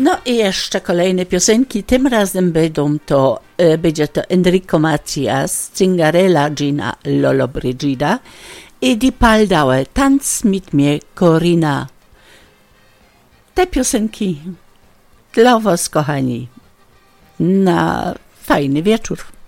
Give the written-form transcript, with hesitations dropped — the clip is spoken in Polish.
No i jeszcze kolejne piosenki. Tym razem będzie to Enrico Macias, Cingarella Gina Lollobrigida i Di Paldau, Tanz mit mir Corinna. Te piosenki dla was, kochani, na fajny wieczór.